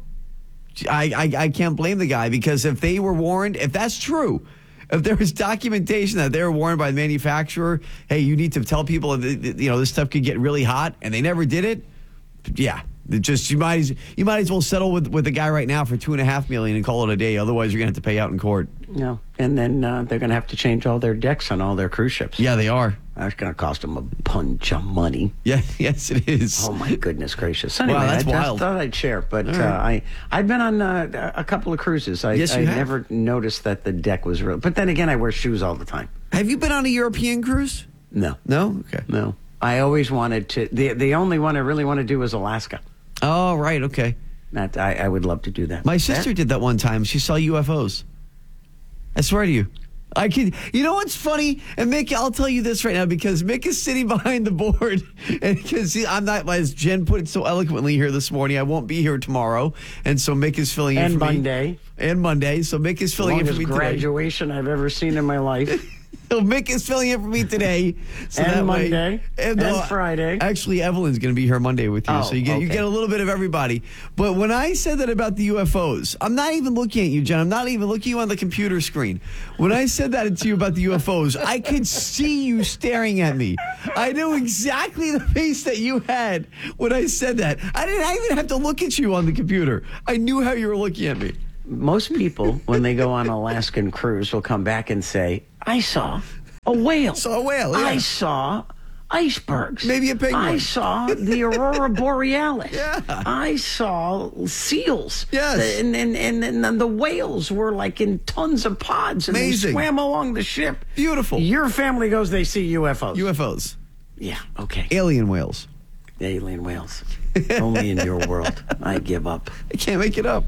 I can't blame the guy because if they were warned, if that's true, if there was documentation that they were warned by the manufacturer, hey, you need to tell people, this stuff could get really hot, and they never did it, yeah, Just you might as well settle with the guy right now for $2.5 million and call it a day. Otherwise, you're going to have to pay out in court. No, and then they're going to have to change all their decks on all their cruise ships. Yeah, they are. That's going to cost them a bunch of money. Yeah, yes, it is. Oh my goodness gracious! Anyway, Wow, that's I wild. thought I'd share, but right. I've been on a couple of cruises. I never noticed that the deck was real. But then again, I wear shoes all the time. Have you been on a European cruise? No. No? Okay. No. I always wanted to. The only one I really want to do is Alaska. Oh, right. Okay. I would love to do that. My sister did that one time. She saw UFOs. I swear to you. You know what's funny? And Mick, I'll tell you this right now because Mick is sitting behind the board. And because I'm not, as Jen put it so eloquently here this morning, I won't be here tomorrow. And so Mick is filling in for me. And Monday. So Mick is filling in for me today. Longest graduation I've ever seen in my life. So Mick is filling in for me today. So and that Monday. Way, and Friday. Actually, Evelyn's going to be here Monday with you. So you get a little bit of everybody. But when I said that about the UFOs, I'm not even looking at you, Jen. I'm not even looking at you on the computer screen. When I said that to you about the UFOs, I could see you staring at me. I knew exactly the face that you had when I said that. I didn't even have to look at you on the computer. I knew how you were looking at me. Most people, when they go on an Alaskan cruise, will come back and say, I saw a whale. Yeah. I saw icebergs. Maybe a penguin. I saw the aurora borealis. Yeah. I saw seals. Yes. And the whales were like in tons of pods. And Amazing. They swam along the ship. Beautiful. Your family goes, they see UFOs. UFOs. Yeah, okay. Alien whales. Alien whales. Only in your world. I give up. I can't make it up.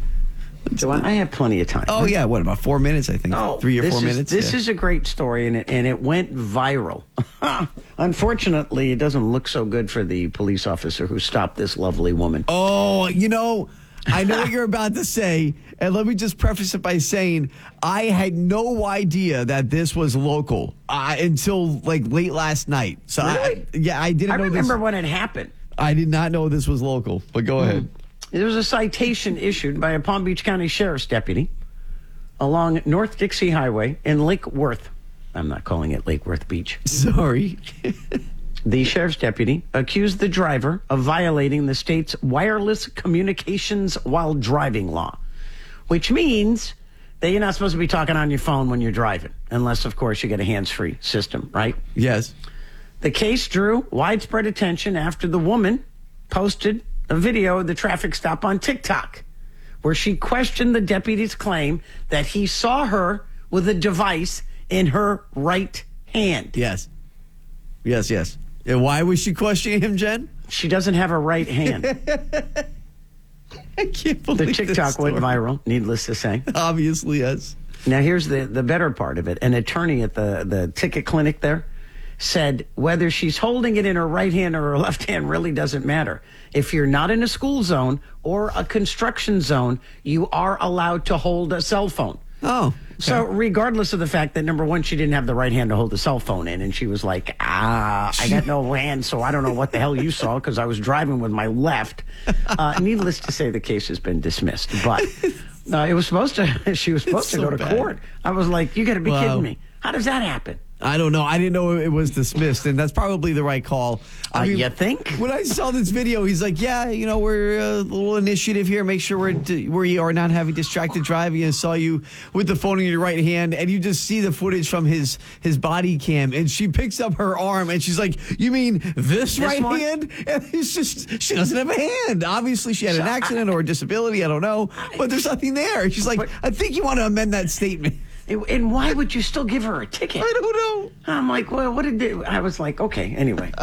I have plenty of time. Oh, yeah. What, about 4 minutes, I think? 3 or 4 minutes? This is a great story, and it went viral. Unfortunately, it doesn't look so good for the police officer who stopped this lovely woman. Oh, I know what you're about to say, and let me just preface it by saying I had no idea that this was local until, like, late last night. So, really? I didn't know this. I remember when it happened. I did not know this was local, but go ahead. There was a citation issued by a Palm Beach County Sheriff's deputy along North Dixie Highway in Lake Worth. I'm not calling it Lake Worth Beach. Sorry. The sheriff's deputy accused the driver of violating the state's wireless communications while driving law, which means that you're not supposed to be talking on your phone when you're driving, unless, of course, you get a hands-free system, right? Yes. The case drew widespread attention after the woman posted a video of the traffic stop on TikTok, where she questioned the deputy's claim that he saw her with a device in her right hand. Yes. And why was she questioning him, Jen? She doesn't have a right hand. I can't believe the TikTok went viral, needless to say. Obviously, yes. Now, here's the better part of it. An attorney at the ticket clinic there said whether she's holding it in her right hand or her left hand really doesn't matter. If you're not in a school zone or a construction zone, you are allowed to hold a cell phone. Oh. Okay. So regardless of the fact that, number one, she didn't have the right hand to hold the cell phone in, and she was like, I got no hand, so I don't know what the hell you saw because I was driving with my left. Needless to say, the case has been dismissed. But she was supposed to go to court. I was like, you got to be kidding me. How does that happen? I don't know. I didn't know it was dismissed, and that's probably the right call. You think? When I saw this video, he's like, yeah, we're a little initiative here. Make sure we are not having distracted driving. I saw you with the phone in your right hand, and you just see the footage from his body cam, and she picks up her arm, and she's like, you mean this right one? Hand? And it's just, she doesn't have a hand. Obviously, she had an accident or a disability. I don't know, but there's nothing there. She's like, I think you want to amend that statement. And why would you still give her a ticket? I don't know. I'm like, well, what did they? I was like, okay. Anyway,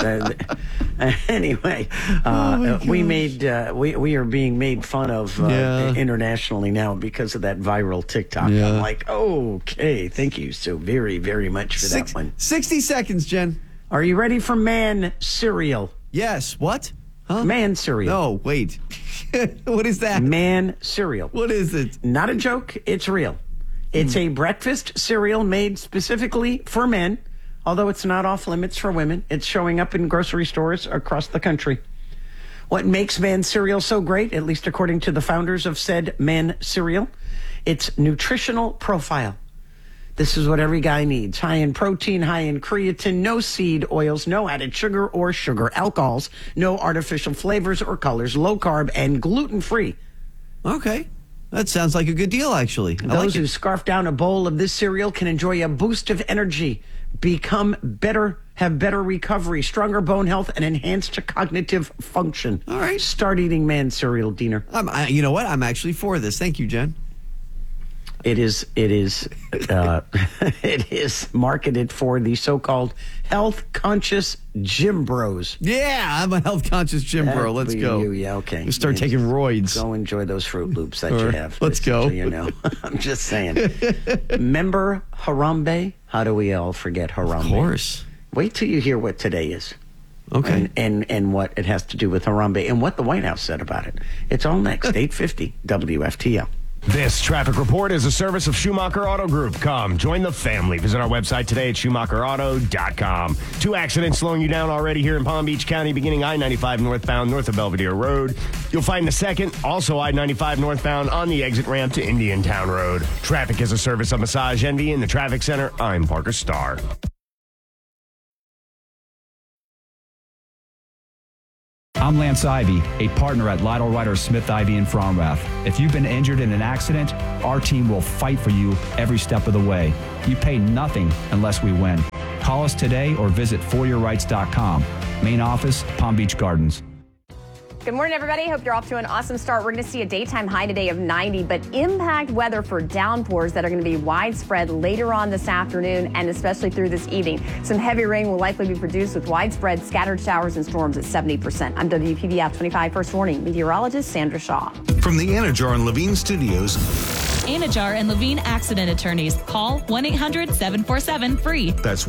we are being made fun of internationally now because of that viral TikTok. Yeah. I'm like, okay, thank you so very, very much for that one. 60 seconds, Jen. Are you ready for man cereal? Yes. What? Huh? Man cereal. No, wait. What is that? Man cereal. What is it? Not a joke. It's real. It's a breakfast cereal made specifically for men, although it's not off limits for women. It's showing up in grocery stores across the country. What makes man cereal so great, at least according to the founders of said man cereal, its nutritional profile. This is what every guy needs. High in protein, high in creatine, no seed oils, no added sugar or sugar alcohols, no artificial flavors or colors, low carb, and gluten-free. Okay. That sounds like a good deal, actually. Those who scarf down a bowl of this cereal can enjoy a boost of energy, become better, have better recovery, stronger bone health, and enhanced cognitive function. All right. Start eating man cereal, Diener. You know what? I'm actually for this. Thank you, Jen. It is marketed for the so-called health-conscious gym bros. Yeah, I'm a health-conscious gym bro. Let's go. Yeah, okay. You start taking roids. Go enjoy those Fruit Loops that you have. Let's go. So you know. I'm just saying. Remember Harambe? How do we all forget Harambe? Of course. Wait till you hear what today is. Okay. And what it has to do with Harambe and what the White House said about it. It's all next, 8:50 WFTL. This traffic report is a service of Schumacher Auto Group. Come, join the family. Visit our website today at SchumacherAuto.com. 2 accidents slowing you down already here in Palm Beach County, beginning I-95 northbound north of Belvedere Road. You'll find the second, also I-95 northbound on the exit ramp to Indiantown Road. Traffic is a service of Massage Envy in the Traffic Center. I'm Parker Starr. I'm Lance Ivy, a partner at Lytle Ryder Smith Ivy in Fromrath. If you've been injured in an accident, our team will fight for you every step of the way. You pay nothing unless we win. Call us today or visit foryourrights.com. Main office, Palm Beach Gardens. Good morning, everybody. Hope you're off to an awesome start. We're going to see a daytime high today of 90, but impact weather for downpours that are going to be widespread later on this afternoon and especially through this evening. Some heavy rain will likely be produced with widespread scattered showers and storms at 70%. I'm WPBF 25 First Warning meteorologist Sandra Shaw. From the Anajar and Levine Studios. Anajar and Levine Accident Attorneys. Call 1-800-747-FREE. That's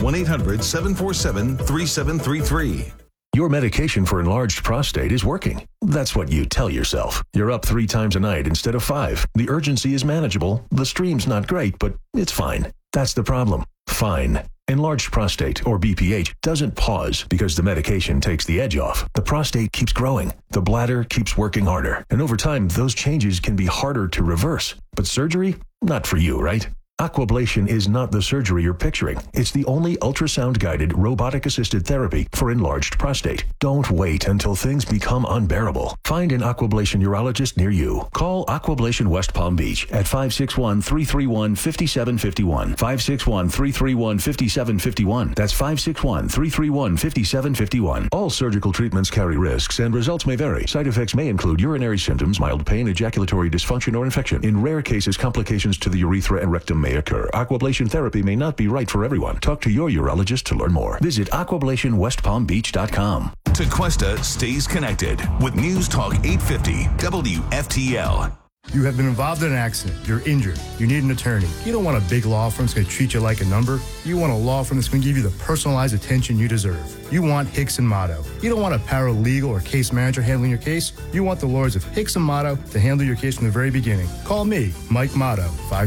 1-800-747-3733. Your medication for enlarged prostate is working. That's what you tell yourself. You're up 3 times a night instead of 5. The urgency is manageable. The stream's not great, but it's fine. That's the problem. Fine. Enlarged prostate, or BPH, doesn't pause because the medication takes the edge off. The prostate keeps growing. The bladder keeps working harder. And over time, those changes can be harder to reverse. But surgery? Not for you, right? Aquablation is not the surgery you're picturing. It's the only ultrasound-guided, robotic-assisted therapy for enlarged prostate. Don't wait until things become unbearable. Find an Aquablation urologist near you. Call Aquablation West Palm Beach at 561-331-5751. 561-331-5751. That's 561-331-5751. All surgical treatments carry risks and results may vary. Side effects may include urinary symptoms, mild pain, ejaculatory dysfunction, or infection. In rare cases, complications to the urethra and rectum may occur. Aquablation therapy may not be right for everyone. Talk to your urologist to learn more. Visit aquablationwestpalmbeach.com. Tequesta stays connected with News Talk 850 WFTL. You have been involved in an accident. You're injured. You need an attorney. You don't want a big law firm that's going to treat you like a number. You want a law firm that's going to give you the personalized attention you deserve. You want Hicks & Motto. You don't want a paralegal or case manager handling your case. You want the lawyers of Hicks & Motto to handle your case from the very beginning. Call me, Mike Motto,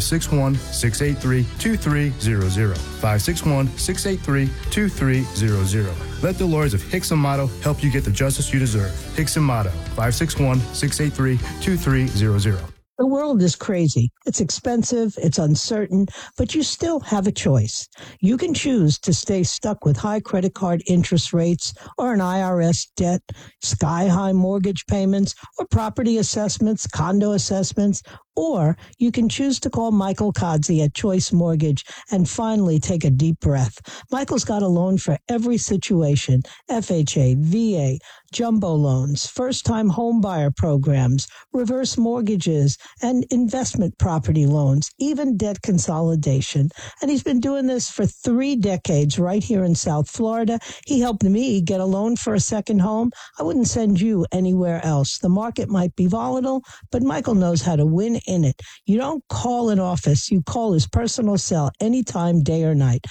561-683-2300. 561-683-2300. Let the lawyers of Hicks & Motto help you get the justice you deserve. Hicks & Motto, 561-683-2300. The world is crazy. It's expensive, it's uncertain, but you still have a choice. You can choose to stay stuck with high credit card interest rates or an IRS debt, sky-high mortgage payments, or property assessments, condo assessments, or you can choose to call Michael Kodzi at Choice Mortgage and finally take a deep breath. Michael's got a loan for every situation: FHA, VA, jumbo loans, first-time home buyer programs, reverse mortgages, and investment property loans, even debt consolidation. And he's been doing this for 3 decades right here in South Florida. He helped me get a loan for a second home. I wouldn't send you anywhere else. The market might be volatile, but Michael knows how to win in it. You don't call an office. You call his personal cell anytime, day or night.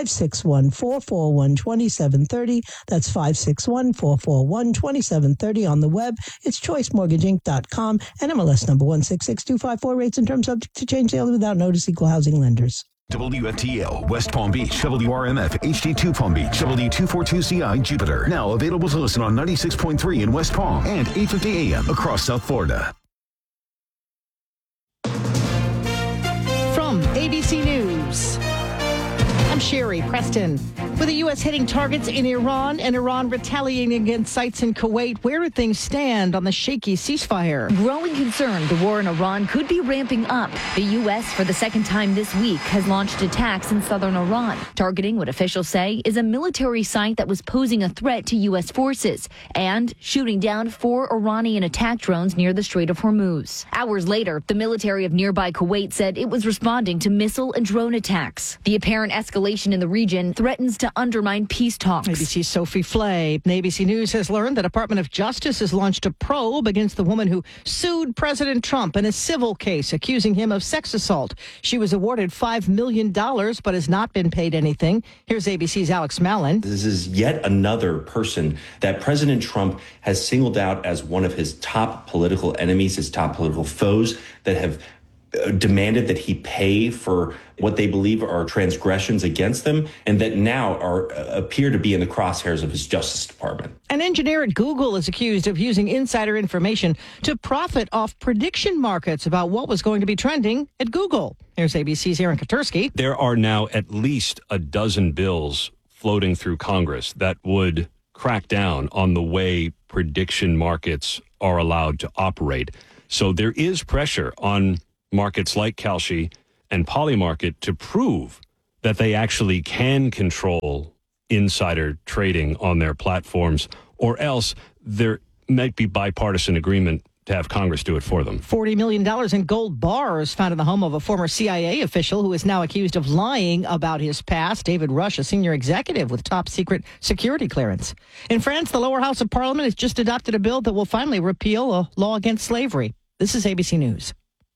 561-441-2730. That's 561-441-2730 on the web. It's choicemortgageinc.com and MLS number 166254. Rates and terms subject to change daily without notice. Equal housing lenders. WFTL, West Palm Beach, WRMF, HD2 Palm Beach, W242CI Jupiter. Now available to listen on 96.3 in West Palm and 850 AM across South Florida. From ABC News, Sherry, Preston. With the U.S. hitting targets in Iran and Iran retaliating against sites in Kuwait, where do things stand on the shaky ceasefire? Growing concern the war in Iran could be ramping up. The U.S., for the second time this week, has launched attacks in southern Iran, targeting what officials say is a military site that was posing a threat to U.S. forces, and shooting down 4 Iranian attack drones near the Strait of Hormuz. Hours later, the military of nearby Kuwait said it was responding to missile and drone attacks. The apparent escalation in the region threatens to undermine peace talks. ABC's Sophie Flay. ABC News has learned the Department of Justice has launched a probe against the woman who sued President Trump in a civil case accusing him of sex assault. She was awarded $5 million but has not been paid anything. Here's ABC's Alex Mallon. This is yet another person that President Trump has singled out as one of his top political enemies, his top political foes that have demanded that he pay for what they believe are transgressions against them, and that now appear to be in the crosshairs of his Justice Department. An engineer at Google is accused of using insider information to profit off prediction markets about what was going to be trending at Google. Here's ABC's Aaron Katursky. There are now at least a dozen bills floating through Congress that would crack down on the way prediction markets are allowed to operate. So there is pressure on markets like Kalshi and Polymarket to prove that they actually can control insider trading on their platforms, or else there might be bipartisan agreement to have Congress do it for them. $40 million in gold bars found in the home of a former CIA official who is now accused of lying about his past. David Rush, a senior executive with top secret security clearance. In France, the lower house of parliament has just adopted a bill that will finally repeal a law against slavery. This is ABC News.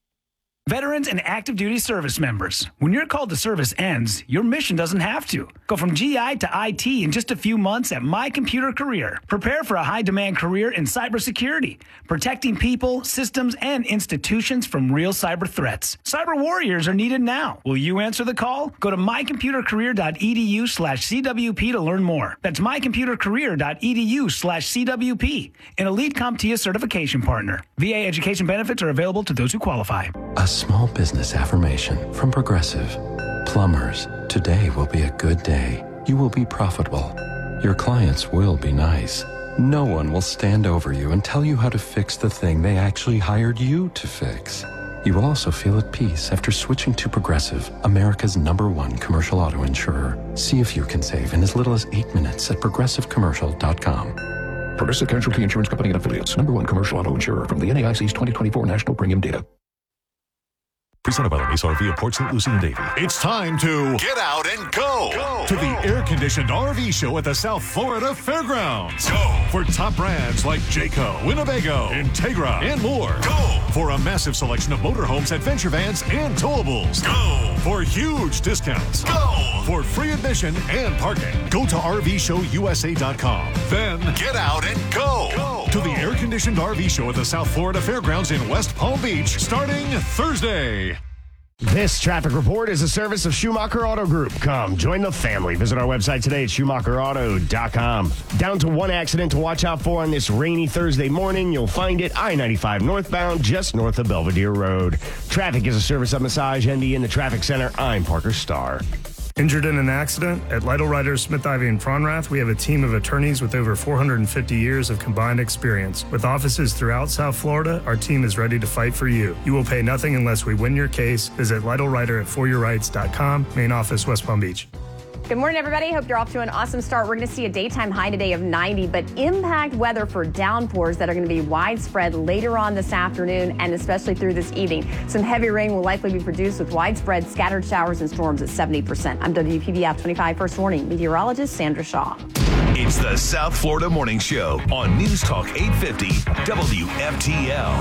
Veterans and active duty service members, when your call to service ends, your mission doesn't have to. Go from GI to IT in just a few months at My Computer Career. Prepare for a high-demand career in cybersecurity, protecting people, systems, and institutions from real cyber threats. Cyber warriors are needed now. Will you answer the call? Go to mycomputercareer.edu/CWP to learn more. That's mycomputercareer.edu/CWP, an elite CompTIA certification partner. VA education benefits are available to those who qualify. A small business affirmation from Progressive. Plumbers, today will be a good day. You will be profitable. Your clients will be nice. No one will stand over you and tell you how to fix the thing they actually hired you to fix. You will also feel at peace after switching to Progressive, America's #1 commercial auto insurer. See if you can save in as little as 8 minutes at progressivecommercial.com. Progressive Casualty Insurance Company and Affiliates, #1 commercial auto insurer from the NAIC's 2024 National Premium Data. Presented by the Nissan RV of Port St. Lucie and Davie. It's time to get out and go To the air-conditioned RV show at the South Florida Fairgrounds. Go for top brands like Jayco, Winnebago, Integra, and more. Go for a massive selection of motorhomes, adventure vans, and towables. Go for huge discounts. Go for free admission and parking. Go to RVShowUSA.com. Then get out and go to the air-conditioned RV show at the South Florida Fairgrounds in West Palm Beach starting Thursday. This traffic report is a service of Schumacher Auto Group. Come, join the family. Visit our website today at SchumacherAuto.com. Down to one accident to watch out for on this rainy Thursday morning. You'll find it I-95 northbound, just north of Belvedere Road. Traffic is a service of Massage ND in the Traffic Center. I'm Parker Starr. Injured in an accident? At Lytle Writers, Smith, Ivy, and Fronrath, we have a team of attorneys with over 450 years of combined experience. With offices throughout South Florida, our team is ready to fight for you. You will pay nothing unless we win your case. Visit LytleWriter@foryourrights.com, main office, West Palm Beach. Good morning, everybody. Hope you're off to an awesome start. We're going to see a daytime high today of 90, but impact weather for downpours that are going to be widespread later on this afternoon and especially through this evening. Some heavy rain will likely be produced with widespread scattered showers and storms at 70%. I'm WPBF 25 First Warning meteorologist Sandra Shaw. It's the South Florida Morning Show on News Talk 850 WFTL.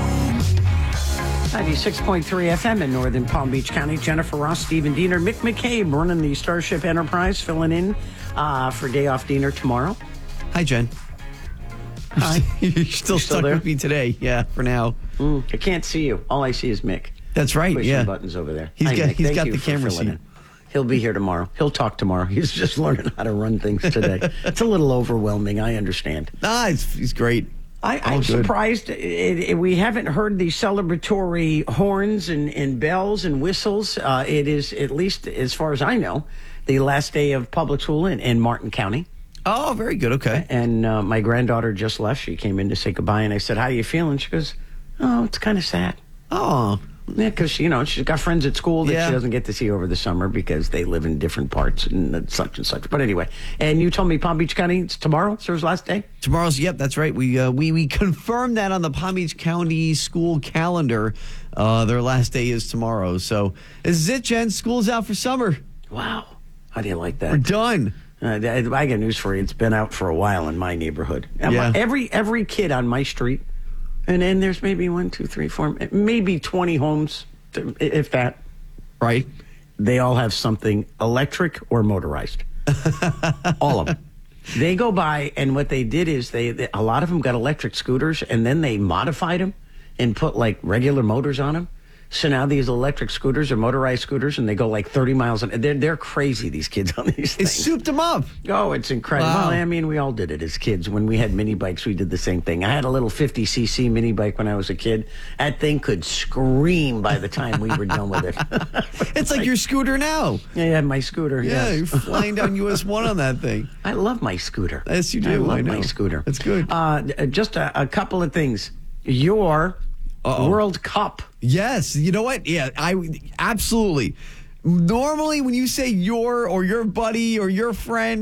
96.3 FM in Northern Palm Beach County. Jennifer Ross, Stephen Diener, Mick McCabe running the Starship Enterprise, filling in for Day Off Diener tomorrow. Hi, Jen. Hi. You're still stuck there? with me today. Yeah, for now. I can't see you. All I see is Mick. That's right. Pushing yeah. buttons over there. He's Hi, got Mick. the camera filling seat. in. He'll be here tomorrow. He'll talk tomorrow. He's just learning how to run things today. It's a little overwhelming. I understand. He's great. I'm surprised we haven't heard the celebratory horns and bells and whistles. It is, at least as far as I know, the last day of public school in Martin County. Oh, very good. Okay. And my granddaughter just left. She came in to say goodbye, and I said, "How are you feeling?" She goes, "Oh, it's kind of sad." Oh. Yeah, because, she's got friends at school that she doesn't get to see over the summer because they live in different parts and such and such. But anyway, and you told me Palm Beach County, it's tomorrow, Sir's last day? Yep, that's right. We confirmed that on the Palm Beach County school calendar. Their last day is tomorrow. So this is it, Jen. School's out for summer. Wow. How do you like that? We're done. I got news for you. It's been out for a while in my neighborhood. Yeah. Every kid on my street, and then there's maybe 1, 2, 3, 4, maybe 20 homes, if that. Right. They all have something electric or motorized. All of them. They go by, and what they did is a lot of them got electric scooters, and then they modified them and put like regular motors on them. So now these electric scooters are motorized scooters, and they go like 30 miles an hour. They're crazy, these kids on these things. It souped them up. Oh, it's incredible. Wow. Well, I mean, we all did it as kids. When we had mini bikes, we did the same thing. I had a little 50cc mini bike when I was a kid. That thing could scream by the time we were done with it. It's like your scooter now. Yeah, my scooter. Yeah, yes. you're flying down US 1 on that thing. I love my scooter. Yes, you do. I love know. my scooter. That's good. Just a couple of things. Your World Cup. Yes. You know what? Yeah, absolutely. Normally, when you say your or your buddy or your friend,